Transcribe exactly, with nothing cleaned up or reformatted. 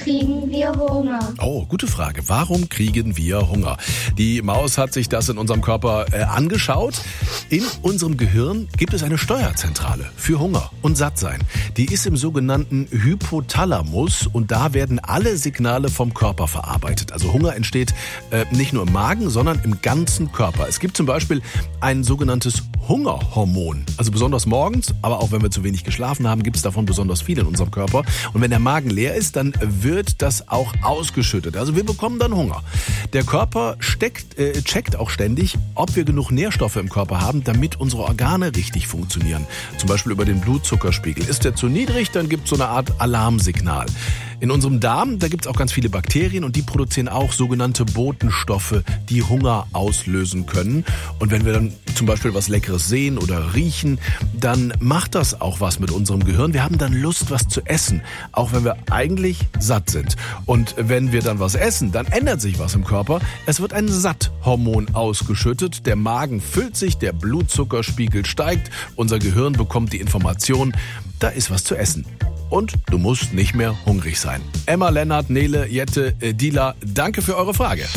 kriegen wir Hunger? Oh, gute Frage. Warum kriegen wir Hunger? Die Maus hat sich das in unserem Körper äh, angeschaut. In unserem Gehirn gibt es eine Steuerzentrale für Hunger und Sattsein. Die ist im sogenannten Hypothalamus und da werden alle Signale vom Körper verarbeitet. Also Hunger entsteht äh, nicht nur im Magen, sondern im ganzen Körper. Es gibt zum Beispiel ein sogenanntes Hungerhormon. Also besonders morgens, aber auch wenn wir zu wenig geschlafen haben, gibt es davon besonders viel in unserem Körper. Und wenn der Magen leer ist, dann wird das auch ausgeschüttet. Also wir bekommen dann Hunger. Der Körper steckt, äh, checkt auch ständig, ob wir genug Nährstoffe im Körper haben, damit unsere Organe richtig funktionieren. Zum Beispiel über den Blutzuckerspiegel. Ist der zu niedrig, dann gibt es so eine Art Alarmsignal. In unserem Darm, da gibt es auch ganz viele Bakterien und die produzieren auch sogenannte Botenstoffe, die Hunger auslösen können. Und wenn wir dann zum Beispiel was Leckeres sehen oder riechen, dann macht das auch was mit unserem Gehirn. Wir haben dann Lust, was zu essen, auch wenn wir eigentlich satt sind. Und wenn wir dann was essen, dann ändert sich was im Körper. Es wird ein Satthormon ausgeschüttet, der Magen füllt sich, der Blutzuckerspiegel steigt, unser Gehirn bekommt die Information, da ist was zu essen. Und du musst nicht mehr hungrig sein. Emma, Lennart, Nele, Jette, Dila, danke für eure Frage.